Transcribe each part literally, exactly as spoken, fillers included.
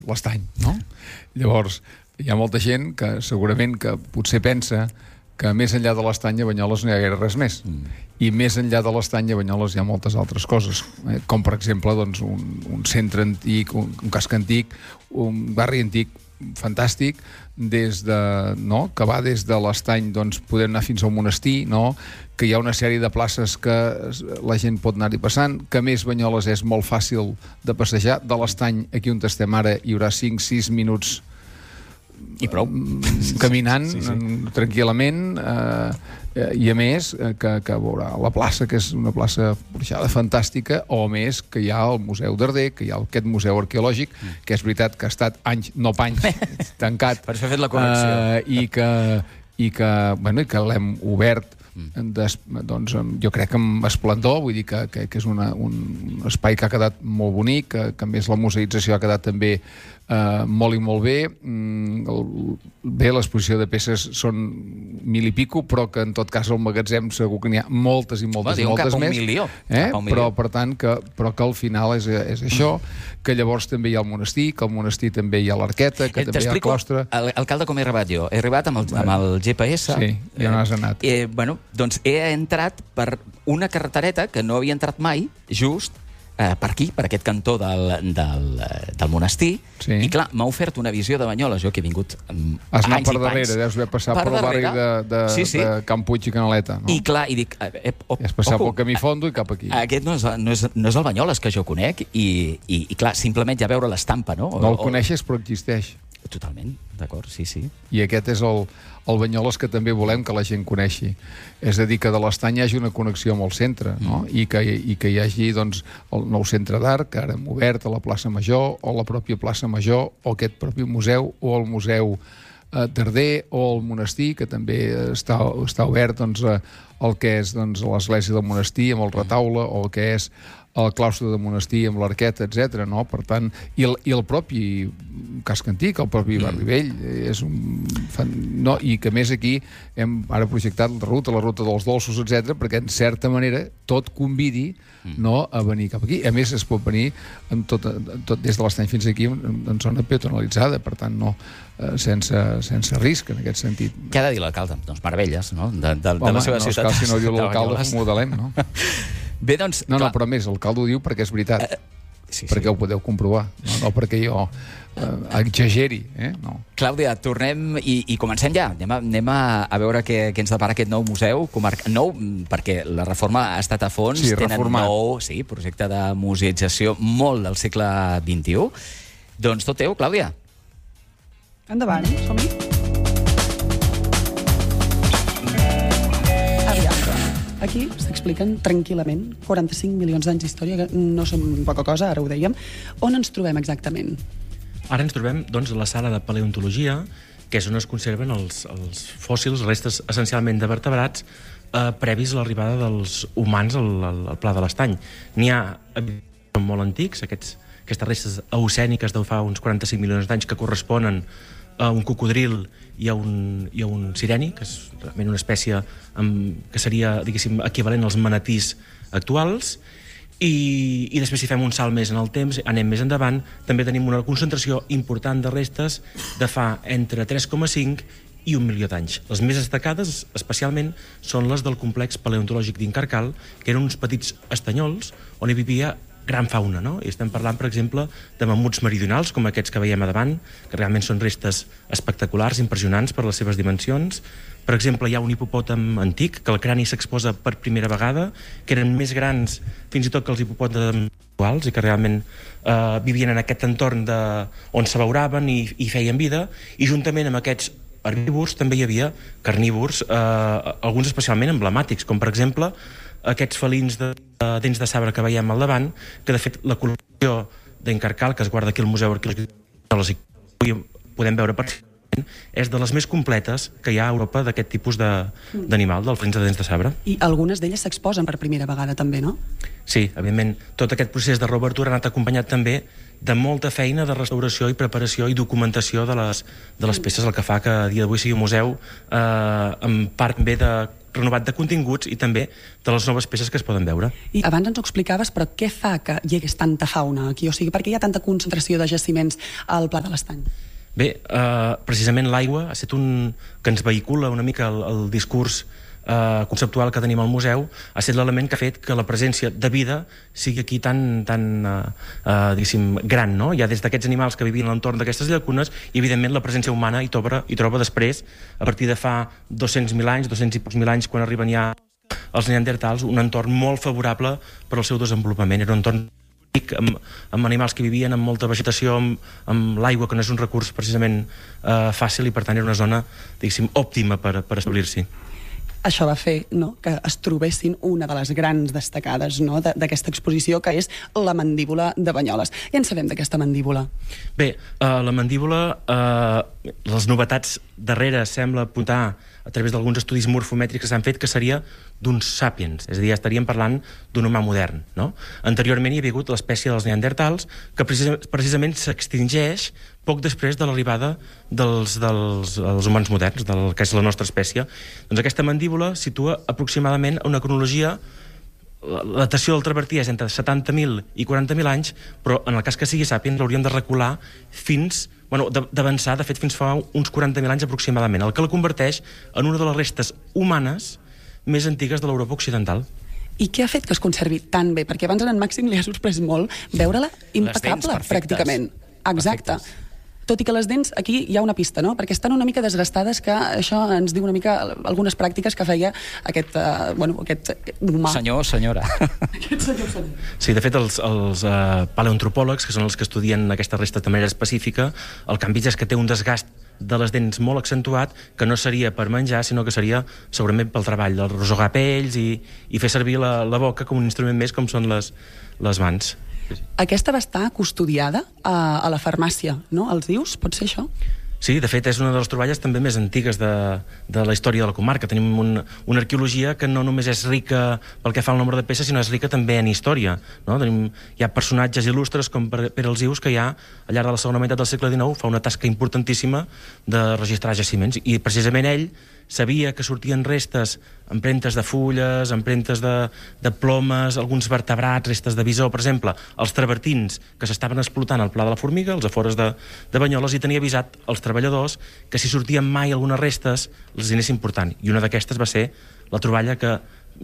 l'estany, no? Llavors, hi ha molta gent que segurament que potser pensa que més enllà de l'estany a Banyoles no hi ha gaire res més. Mm. I més enllà de l'estany a Banyoles hi ha moltes altres coses, eh? Com per exemple doncs, un, un centre antic, un, un casc antic, un barri antic fantàstic, des de, no? Que va des de l'estany, doncs, podem anar fins al monestir, no? Que hi ha una sèrie de places que la gent pot anar-hi passant, que a més Banyoles és molt fàcil de passejar. De l'estany, aquí on estem ara, hi haurà cinc sis minuts i prou caminant sí, sí. tranquil·lament, eh, i a més que, que veurà la plaça, que és una plaça porxada fantàstica, o a més que hi ha el Museu d'Arder, que hi ha aquest museu arqueològic, mm. que és veritat que ha estat anys, no panys, tancat, per això he fet la correcció, eh, i que, i que, bueno, i que l'hem obert Des, doncs, jo crec que amb esplendor, vull dir que, que, que és una, un espai que ha quedat molt bonic, que, que a més la museïtzació ha quedat també eh, molt i molt bé. Mm, el, bé, l'exposició de peces són mil i pico, però que en tot cas al magatzem segur que n'hi ha moltes i moltes, Va, i moltes cap més. Un milió, eh? cap un milió. Però, per tant, que, però que al final és, és això, que llavors també hi ha el monestir, que al monestir també hi ha l'Arqueta, que eh, també hi ha el claustre. Alcalde, com he arribat jo? He arribat amb el, amb el G P S. Sí, ja no has anat. Eh, bueno, doncs he entrat per una carretereta que no havia entrat mai, just eh, per aquí, per aquest cantó del, del, del monestir, sí. I clar, m'ha ofert una visió de Banyoles, jo que he vingut um, Has anat anys per i darrere, panys, deus haver passat per pel barri de, de, sí, sí. de Can Puig i Canaleta, no? I clar, i dic... Eh, op, I has passat ojo, pel camí fondo i cap aquí. Aquest no és, no, és, no és el Banyoles que jo conec, i, i, i clar, simplement ja veure l'estampa, no? No el o, coneixes, però existeix. Totalment, d'acord, sí, sí. I aquest és el, el Banyoles que també volem que la gent coneixi. És a dir, que de l'estany hi hagi una connexió amb el centre, no? Mm. I, que, i que hi hagi doncs, el nou centre d'art, que ara hem obert a la plaça Major, o la pròpia plaça Major, o aquest propi museu, o el museu eh, d'Arder, o el monestir, que també està, està obert doncs, eh, el que és doncs, l'església del monestir, amb el retaule, o el que és el claustre de monestir amb l'Arqueta, etcètera. No? Per tant, i el, i el propi casc antic, el propi barri vell, és un fan... no? I que més aquí hem ara projectat la ruta, la ruta dels dolços, etcètera, perquè en certa manera tot convidi, no, a venir cap aquí. A més, es pot venir amb tot, tot des de l'estany fins aquí en, en zona peatonalitzada, per tant, no, eh, sense, sense risc en aquest sentit. Què ha de dir l'alcalde? Doncs meravelles, no? De, de, Home, de la seva no, ciutat. Home, si no diu l'alcalde, modelem, no? Bé, doncs... No, clar. no, però més, l'alcalde ho diu perquè és veritat. Uh, sí, sí. Perquè ho podeu comprovar. No, no perquè jo uh, exageri, eh? No. Clàudia, tornem i, i comencem ja. Anem a, anem a veure què, què ens depara aquest nou museu. Comarca... Nou, perquè la reforma ha estat a fons. Sí, tenen reformat. nou sí, projecte de museïtzació molt del segle vint-i-u. Doncs tot teu, Clàudia. Endavant, som-hi. Aquí s'expliquen tranquil·lament quaranta-cinc milions d'anys d'història, que no són poca cosa, ara ho dèiem. On ens trobem exactament? Ara ens trobem doncs, a la sala de paleontologia, que és on es conserven els, els fòssils, restes essencialment de vertebrats, eh, previs a l'arribada dels humans al, al, al Pla de l'Estany. N'hi ha molt antics, aquests, aquestes restes eocèniques de fa uns quaranta-cinc milions d'anys que corresponen a un cocodril i a un, i a un sireni, que és realment una espècie amb, que seria, diguéssim, equivalent als manatís actuals, i, i després si fem un salt més en el temps, anem més endavant, també tenim una concentració important de restes de fa entre tres coma cinc i un milió d'anys. Les més destacades, especialment, són les del complex paleontològic d'Incarcal, que eren uns petits estanyols on hi vivia gran fauna, no? I estem parlant, per exemple, de mamuts meridionals, com aquests que veiem a davant, que realment són restes espectaculars, impressionants per les seves dimensions. Per exemple, hi ha un hipopòtam antic, que el crani s'exposa per primera vegada, que eren més grans fins i tot que els hipopòtams actuals, i que realment eh, vivien en aquest entorn de, on s'abeuraven i, i feien vida, i juntament amb aquests herbívors també hi havia carnívors, eh, alguns especialment emblemàtics, com per exemple aquests felins de uh, dents de sabre que veiem al davant, que de fet la col·lecció d'Incarcal, que es guarda aquí al Museu Arqueològic, podem veure perfectament és de les més completes que hi ha a Europa d'aquest tipus d'animal, dels felins de dents de sabre. I algunes d'elles s'exposen per primera vegada també, no? Sí, evidentment, tot aquest procés de reobertura ha anat acompanyat també de molta feina de restauració i preparació i documentació de les, de les peces, el que fa que a dia d'avui sigui un museu eh, amb part bé de renovat de continguts i també de les noves peces que es poden veure. I abans ens ho explicaves, però què fa que hi hagués tanta fauna aquí? O sigui, per què hi ha tanta concentració de jaciments al Pla de l'Estany? Bé, eh, precisament l'aigua ha estat un que ens vehicula una mica el, el discurs eh, conceptual que tenim al museu, ha estat l'element que ha fet que la presència de vida sigui aquí tan, tan eh, eh, diguéssim, gran, no? Hi ha des d'aquests animals que vivien a l'entorn d'aquestes llacunes i, evidentment, la presència humana hi troba, hi troba després, a partir de fa dos-cents mil anys, dos-cents i pocs mil anys, quan arriben ja els neandertals, un entorn molt favorable per al seu desenvolupament. Era un entorn amb, amb animals que vivien amb molta vegetació, amb, amb l'aigua, que no és un recurs precisament eh, fàcil, i per tant era una zona, diguéssim, òptima per, per establir-s'hi. Això va fer, no?, que es trobessin una de les grans destacades, no?, d'aquesta exposició, que és la mandíbula de Banyoles. Què en sabem d'aquesta mandíbula? Bé, eh, la mandíbula, eh, les novetats darrere sembla apuntar a través d'alguns estudis morfomètrics que s'han fet que seria d'uns sàpiens, és a dir, ja estaríem parlant d'un humà modern, no? Anteriorment hi havia hagut l'espècie dels neandertals, que precisament s'extingeix poc després de l'arribada dels, dels els humans moderns, del que és la nostra espècie. Doncs aquesta mandíbula situa aproximadament una cronologia. La datació del travertí és entre setanta mil i quaranta mil anys, però en el cas que sigui sàpiens l'hauríem de recular fins, bueno, d'avançar, de fet, fins fa uns quaranta mil anys aproximadament, el que la converteix en una de les restes humanes més antigues de l'Europa occidental. I què ha fet que es conservi tan bé? Perquè abans en Màxim li ha sorprès molt veure-la impecable, pràcticament. Exacte. Perfectes. Tot i que les dents, aquí hi ha una pista, no? Perquè estan una mica desgastades, que això ens diu una mica algunes pràctiques que feia aquest, uh, bueno, aquest humà. Senyor o senyora. Aquest senyor o senyora. Sí, de fet, els, els uh, paleoantropòlegs, que són els que estudien aquesta resta de manera específica, el que han vist és que té un desgast de les dents molt accentuat, que no seria per menjar, sinó que seria segurament pel treball, del rosegar pells i, i fer servir la, la boca com un instrument més, com són les, les mans. Aquesta va estar custodiada a, a la farmàcia, no? Els dius, pot ser això? Sí, de fet, és una de les troballes també més antigues de, de la història de la comarca. Tenim un, una arqueologia que no només és rica pel que fa al nombre de peces, sinó és rica també en història, no? Tenim, hi ha personatges il·lustres com Pere els Ius, que ja, al llarg de la segona meitat del segle dinou, fa una tasca importantíssima de registrar jaciments, i precisament ell sabia que sortien restes, empremtes de fulles, empremtes de, de plomes, alguns vertebrats, restes de bisó, per exemple, els travertins que s'estaven explotant al Pla de la Formiga, als afores de, de Banyoles, i tenia avisat els treballadors que si sortien mai algunes restes les anessin portant. I una d'aquestes va ser la troballa que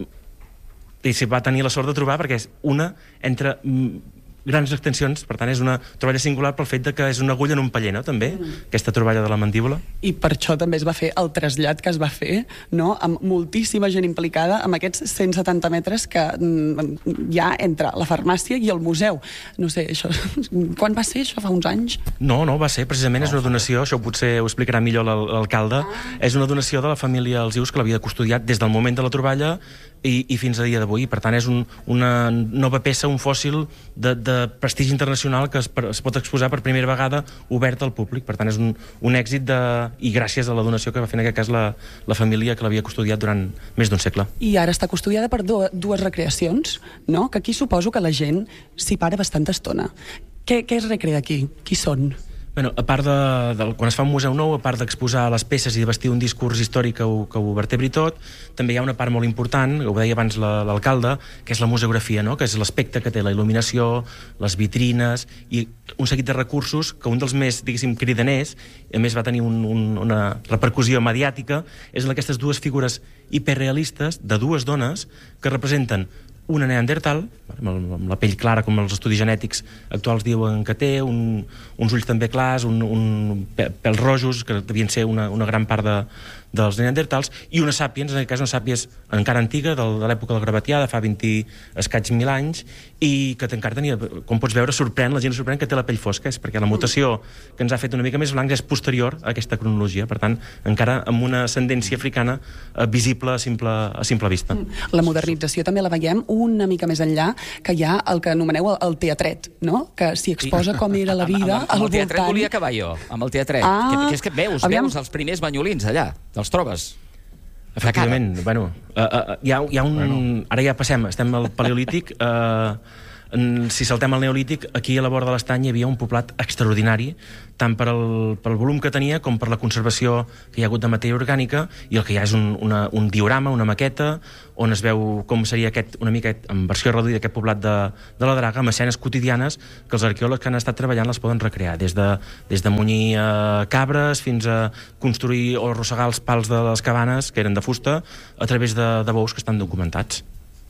va tenir la sort de trobar, perquè és una entre grans extensions, per tant és una troballa singular pel fet de que és una agulla en un paller, no?, també, mm. aquesta troballa de la mandíbula. I per això també es va fer el trasllat que es va fer, no?, amb moltíssima gent implicada, amb aquests cent setanta metres que mm, hi ha entre la farmàcia i el museu. No sé, això... Quan va ser això? Fa uns anys? No, no, va ser, precisament és una donació, això potser ho explicarà millor l'alcalde, ah. és una donació de la família Els Ius, que l'havia custodiat des del moment de la troballa i, i fins a dia d'avui. Per tant, és un, una nova peça, un fòssil de, de prestigi internacional que es, per, es pot exposar per primera vegada obert al públic. Per tant, és un, un èxit de, i gràcies a la donació que va fer en aquest cas la, la família que l'havia custodiat durant més d'un segle. I ara està custodiada per do, dues recreacions, no?, que aquí suposo que la gent s'hi para bastanta estona. Què, què es recrea aquí? Qui són? Bueno, a part de, de, quan es fa un museu nou, a part d'exposar les peces i de vestir un discurs històric que ho, que ho vertebri tot, també hi ha una part molt important, ho deia abans l'alcalde, que és la museografia, no?, que és l'aspecte que té la il·luminació, les vitrines i un seguit de recursos que un dels més, diguéssim, cridaners, a més va tenir un, un, una repercussió mediàtica, és aquestes dues figures hiperrealistes de dues dones que representen una neandertal, amb la pell clara com els estudis genètics actuals diuen que té, un, uns ulls també clars, un, un pèls rojos, que devien ser una, una gran part de, dels neandertals, i una sàpiens, en aquest cas una sàpiens encara antiga, de, de l'època del Gravatià, de fa vint escaig mil anys, i que encara tenia, com pots veure, sorprèn, la gent sorprèn que té la pell fosca, és perquè la mutació que ens ha fet una mica més blancs és posterior a aquesta cronologia, per tant, encara amb una ascendència africana eh, visible a simple, a simple vista. La modernització també la veiem una mica més enllà, que hi ha el que anomeneu el teatret, no? Que s'hi exposa com era la vida amb, amb, amb al el teatret voltant. volia acabar jo, amb el teatret. Ah, que, que és que veus, aviam. veus els primers banyolins allà, te'ls trobes. Efectivament, bueno, uh, uh, hi, ha, hi ha un... Bueno. Ara ja passem, estem al Paleolític, uh, si saltem al Neolític, aquí a la vora de l'estany hi havia un poblat extraordinari, tant per el, pel volum que tenia com per la conservació que hi ha hagut de matèria orgànica, i el que hi ha és un, una, un diorama, una maqueta, on es veu com seria aquest, una mica en versió reduïda aquest poblat de, de la Draga, amb escenes quotidianes que els arqueòlegs que han estat treballant les poden recrear, des de, des de munyir eh, cabres fins a construir o arrossegar els pals de les cabanes, que eren de fusta, a través de, de bous que estan documentats.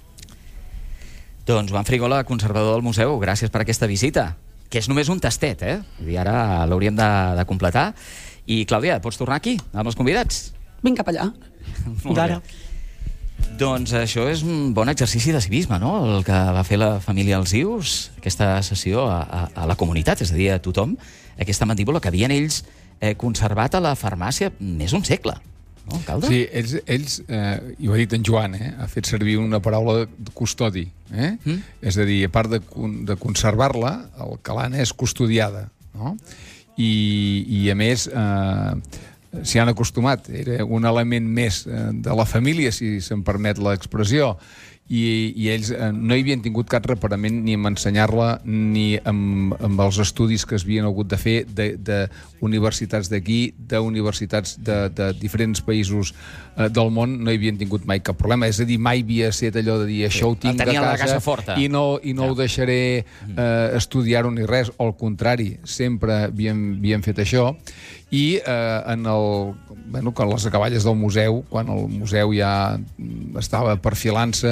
Doncs Joan Frigola, conservador del museu, gràcies per aquesta visita, que és només un tastet, eh? I ara l'hauríem de, de completar. I, Clàudia, pots tornar aquí, amb els convidats? Vinc cap allà. D'ara. Doncs això és un bon exercici de civisme, no?, el que va fer la família Alsius, aquesta sessió a, a, a la comunitat, és a dir, a tothom, aquesta mandíbula que havien ells eh, conservat a la farmàcia més d'un segle. No, alcalde? Sí, ells, ells eh, i ho ha dit en Joan, eh, ha fet servir una paraula de custodi. Eh? Mm? És a dir, a part de, de conservar-la, el que l'han és custodiada. No? I, I, a més, eh, s'hi han acostumat. Era un element més eh, de la família, si se'm permet l'expressió, i, i ells eh, no hi havien tingut cap reparament ni amb ensenyar-la ni amb, amb els estudis que es havien hagut de fer de, de universitats d'aquí, d'universitats de, de diferents països eh, del món, no hi havien tingut mai cap problema. És a dir, mai havia estat allò de dir això ho tinc a casa, casa forta. i no, i no ja. ho deixaré eh, estudiar-ho ni res. Al contrari, sempre havíem, havíem fet això. I eh, en el, bueno, quan les acaballes del museu, quan el museu ja estava perfilant-se,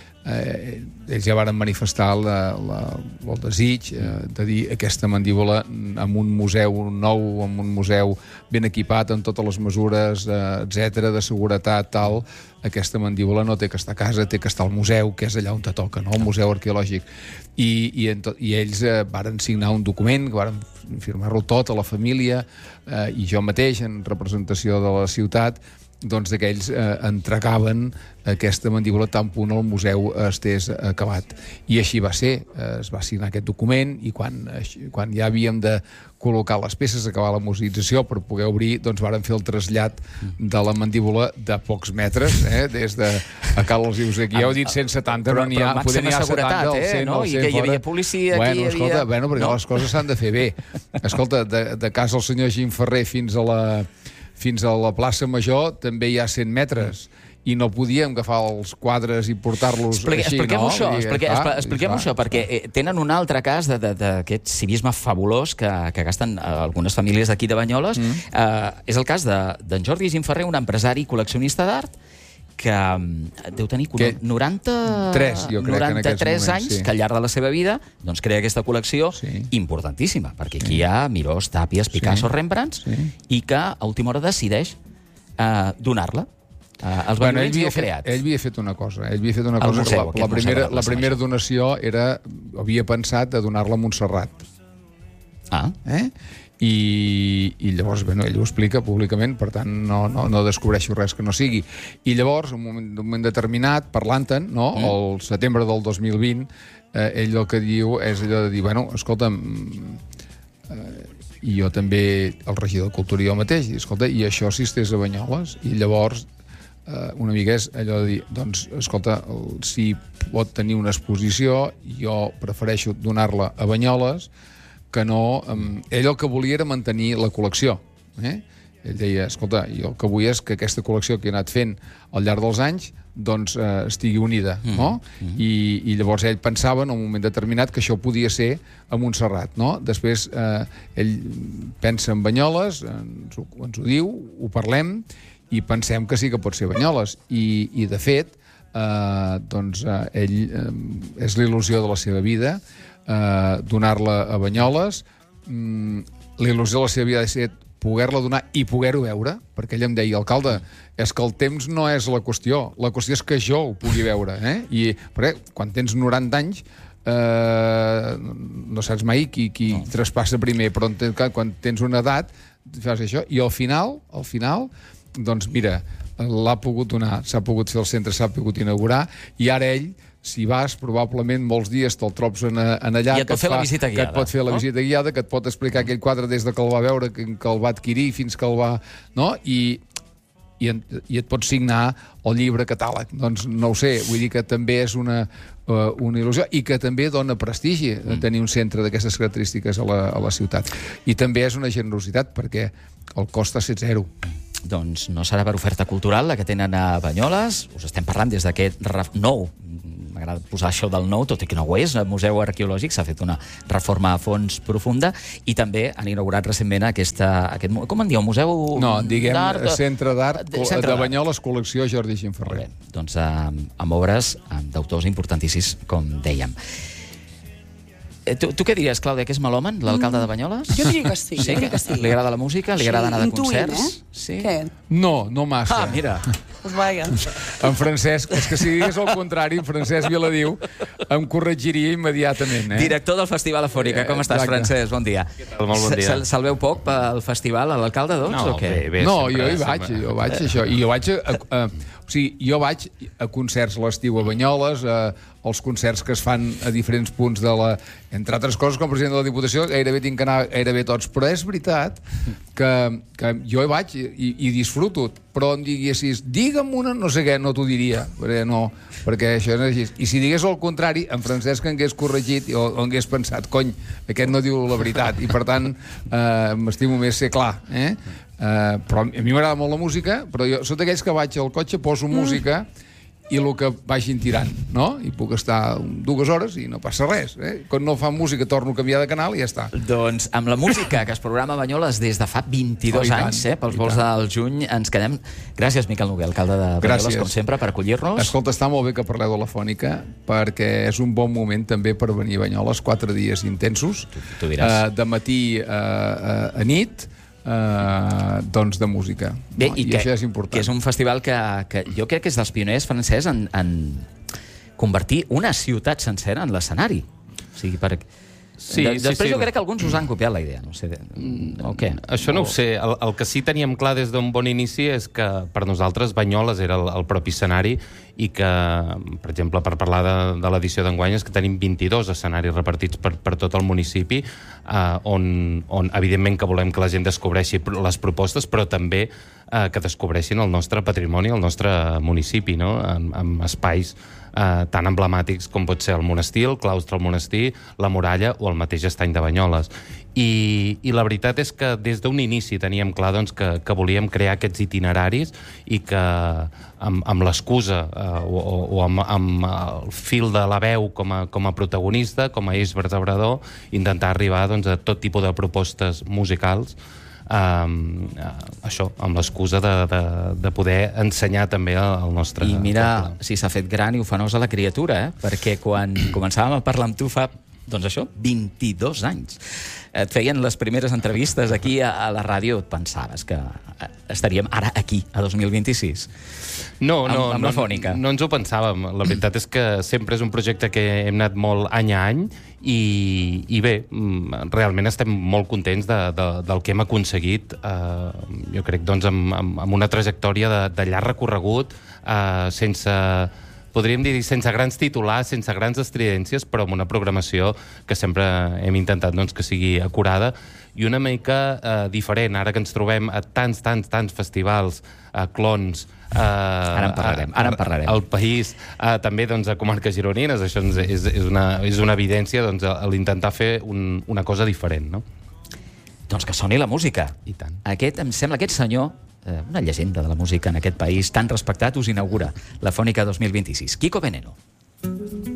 eh, ells ja varen manifestar la, la, el desig eh, de dir aquesta mandíbula en un museu nou, en un museu ben equipat, amb totes les mesures, eh, etcètera, de seguretat, tal, aquesta mandíbula no té que estar a casa, té que estar al museu, que és allà on te toca, no? El museu arqueològic. I, i, en tot, i ells eh, varen signar un document, que varen firmar-lo tot a la família, eh, i jo mateix, en representació de la ciutat, doncs que ells eh, entregaven aquesta mandíbula tan punt el museu estés acabat. I així va ser, eh, es va signar aquest document, i quan, quan ja havíem de col·locar les peces, acabar la museïtzació per poder obrir, doncs varen fer el trasllat de la mandíbula de pocs metres, eh, des de a Cal Alsius aquí. Ja heu dit cent setanta, però, no n'hi ha, poder n'hi ha setanta, eh, cent, no? I que hi havia policia, bueno, aquí hi havia... Escolta, bueno, perquè no? Les coses s'han de fer bé. Escolta, de, de casa el senyor Gim Ferrer fins a la fins a la plaça Major també hi ha cent metres, i no podíem agafar els quadres i portar-los Explique, així, expliquem no? Això, I, explique, clar, expliquem això, perquè eh, tenen un altre cas d'aquest civisme fabulós que, que gasten eh, algunes famílies d'aquí de Banyoles. Mm. Eh, és el cas d'en de, Jordi Gim Ferrer, un empresari col·leccionista d'art, que deu tenir que noranta-tres, jo crec, noranta-tres moments, anys, sí. que al llarg de la seva vida doncs, crea aquesta col·lecció sí. importantíssima, perquè sí. aquí hi ha Mirós, Tàpies, Picasso, sí. Rembrandts, sí. i que a última hora decideix uh, donar-la. Uh, els bueno, ell, havia fet, fet, ell havia fet una cosa. Ell havia fet una el cosa museu, que la, la, primera, la primera donació era, havia pensat de donar-la a Montserrat. Ah. Eh? I, i llavors, bueno, ell ho explica públicament, per tant no, no, no descobreixo res que no sigui. I llavors, en un moment, un moment determinat, parlant-en, no? Mm. el setembre del dos mil vint, eh, ell el que diu és allò de dir, bueno, escolta'm, eh, i jo també, el regidor de Cultura i jo mateix, i escolta, i això si estés a Banyoles? I llavors, eh, una mica és allò de dir, doncs, escolta, el, si pot tenir una exposició, jo prefereixo donar-la a Banyoles, que no... Um, ell el que volia era mantenir la col·lecció. Eh? Ell deia, escolta, jo el que vull és que aquesta col·lecció que he anat fent al llarg dels anys doncs eh, estigui unida, mm. no? Mm. I, I llavors ell pensava en un moment determinat que això podia ser a Montserrat, no? Després eh, ell pensa en Banyoles, ens ho, ens ho diu, ho parlem, i pensem que sí que pot ser Banyoles. I, i de fet, eh, doncs eh, ell eh, és l'il·lusió de la seva vida, Uh, donar-la a Banyoles. Mm, la il·lusió de la seva vida ha de ser poder-la donar i poder-ho veure, perquè ell em deia, alcalde, és que el temps no és la qüestió, la qüestió és que jo ho pugui veure, eh? I, perquè quan tens noranta anys, eh, no saps mai qui, qui no. traspassa primer, però quan tens una edat, fas això, i al final, al final, doncs mira, l'ha pogut donar, s'ha pogut fer el centre, s'ha pogut inaugurar, i ara ell, si vas, probablement molts dies te'l trobes en, en allà, I et pot fer la visita guiada, que et pot fer la visita guiada, que et pot explicar aquell quadre des de que el va veure, que, que el va adquirir fins que el va... No? I, i, i et pot signar el llibre catàleg. Doncs no ho sé, vull dir que també és una, uh, una il·lusió i que també dona prestigi mm. tenir un centre d'aquestes característiques a la, a la ciutat. I també és una generositat, perquè el cost ha set zero. Doncs no serà per oferta cultural la que tenen a Banyoles. Us estem parlant des d'aquest nou, m'agrada posar això del nou, tot i que no ho és, el Museu Arqueològic s'ha fet una reforma a fons profunda i també han inaugurat recentment aquesta, aquest, com en diu, Museu No, diguem d'Art, Centre d'Art de, de Banyoles, col·lecció Jordi Xinferrer. Doncs amb, amb obres d'autors importantíssims, com dèiem. Tu, tu què diries, Clàudia, que és melòman, l'alcalde de Banyoles? Jo diria que sí, sí, que sí. Li agrada la música? Li agrada anar de concerts? Eh? Sí? Què? No, no massa. Ah, mira. Pues vaja. En Francesc, és que si digués el contrari, en Francesc Viladiu em corregiria immediatament. Eh? Director del Festival Afònica. Com estàs, Francesc? Bon dia. Què tal? Molt bon dia. Se'l se veu poc pel festival, a l'alcalde, doncs, no, o què? Bé, bé, no, sempre, jo hi vaig, sempre. jo vaig, això. I jo vaig a, a, a, o sigui, jo vaig a concerts a l'estiu a Banyoles, a, els concerts que es fan a diferents punts de la... Entre altres coses, com a president de la Diputació, gairebé tinc que anar gairebé tots. Però és veritat que, que jo hi vaig i, i disfruto, però em diguessis, digue'm una, no sé què, no t'ho diria, perquè no, perquè això és així. I si digués el contrari, en Francesc hagués corregit o, o hagués pensat, cony, aquest no diu la veritat, i per tant eh, m'estimo més ser clar, eh? Uh, però a mi m'agrada molt la música, però jo sóc d'aquells que vaig al cotxe, poso mm. música i el que vagin tirant, no? I puc estar dues hores i no passa res, eh? Quan no fan música torno a canviar de canal i ja està. Doncs amb la música que es programa a Banyoles des de fa vint-i-dos oh, anys, eh? Pels vols del juny, ens quedem... Gràcies, Miquel Noguer, alcalde de Banyoles, Gràcies. Com sempre, per acollir-nos. Escolta, està molt bé que parleu de la Fònica, perquè és un bon moment també per venir a Banyoles, quatre dies intensos, tu, tu diràs. Uh, de matí uh, uh, a nit, Uh, doncs de música. Bé, no? I, i I que, això és important. Que és un festival que, que jo crec que és dels pioners francès en, en convertir una ciutat sencera en l'escenari. O sigui, per... Sí, de, sí, després sí. jo crec que alguns us han copiat la idea, no sé, o què? Això no ho sé. El, el que sí teníem clar des d'un bon inici és que per nosaltres Banyoles era el, el propi escenari i que, per exemple, per parlar de, de l'edició d'enguany, és que tenim vint-i-dos escenaris repartits per, per tot el municipi eh, on, on, evidentment, que volem que la gent descobreixi les propostes, però també eh, que descobreixin el nostre patrimoni, el nostre municipi, no? En, en espais Uh, tan emblemàtics com pot ser el monestir, el claustre del monestir, la muralla o el mateix estany de Banyoles. I, i la veritat és que des d'un inici teníem clar doncs, que, que volíem crear aquests itineraris i que amb, amb l'excusa uh, o, o amb, amb el fil de la veu com a, com a protagonista, com a eix vertebrador, intentar arribar doncs, a tot tipus de propostes musicals. Um, uh, això, amb l'excusa de, de, de poder ensenyar també el nostre... I mira poble. Si s'ha fet gran i ufanosa la criatura, eh? Perquè quan començàvem a parlar amb tu fa, doncs això, vint-i-dos anys, et feien les primeres entrevistes aquí a, a la ràdio, et pensaves que estaríem ara aquí, a dos mil vint-i-sis? No, no, amb, amb no, la Fònica. No ens ho pensàvem. La veritat és que sempre és un projecte que hem anat molt any a any i, i bé, realment estem molt contents de, de, del que hem aconseguit, eh, jo crec, doncs, amb, amb, amb una trajectòria de, de llarg recorregut, eh, sense... podríem dir sense grans titulars, sense grans estridències, però amb una programació que sempre hem intentat doncs, que sigui acurada i una mica eh, diferent. Ara que ens trobem a tants, tants, tants festivals, a clons, eh, ara en parlarem, ara en parlarem. al país, eh, també doncs, a comarques gironines, això és, és, una, és una evidència doncs, l'intentar fer un, una cosa diferent, no? Doncs que soni la música. I tant. Aquest, em sembla, aquest senyor, eh, una llegenda de la música en aquest país, tan respectat, us inaugura la Fònica dos mil vint-i-sis. Kiko Veneno.